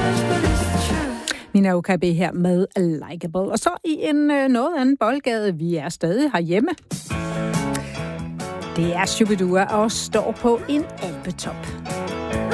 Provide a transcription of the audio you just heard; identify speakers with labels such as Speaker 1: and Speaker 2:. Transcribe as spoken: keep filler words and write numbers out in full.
Speaker 1: Nina Okabe her med Likeable. Og så i en øh, noget anden boldgade. Vi er stadig herhjemme. Det er Shubidua og står på en alpetop.